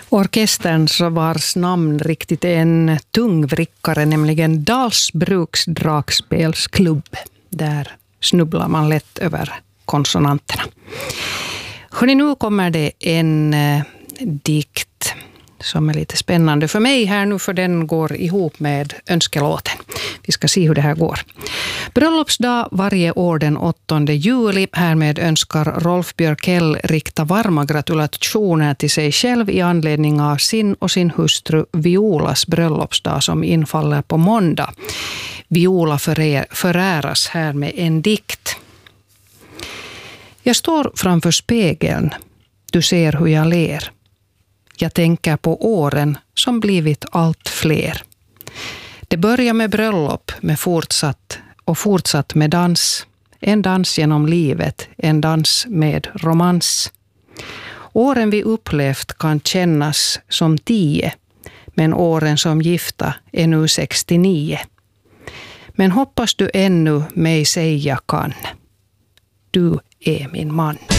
Orkesterns vars namn riktigt är en tungvrickare, nämligen Dalsbruks dragspelsklubb. Där snubblar man lätt över konsonanterna. Hörrni, nu kommer det en dikt som är lite spännande för mig här nu, för den går ihop med önskelåten. Vi ska se hur det här går. Bröllopsdag varje år den 8 juli. Härmed önskar Rolf Björkell rikta varma gratulationer till sig själv i anledning av sin och sin hustru Violas bröllopsdag som infaller på måndag. Viola föräras här med en dikt. Jag står framför spegeln. Du ser hur jag ler. Jag tänker på åren som blivit allt fler. Det börjar med bröllop, med fortsatt med dans. En dans genom livet, en dans med romans. Åren vi upplevt kan kännas som 10, men åren som gifta är nu 69. Men hoppas du ännu mig säga kan. Du är min man.